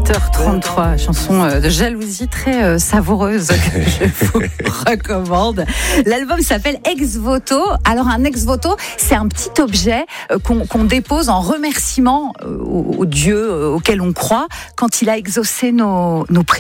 8h33, chanson de jalousie très savoureuse que je vous recommande. L'album s'appelle Ex Voto. Alors un ex voto, c'est un petit objet qu'on dépose en remerciement au Dieu auquel on croit quand il a exaucé nos prières.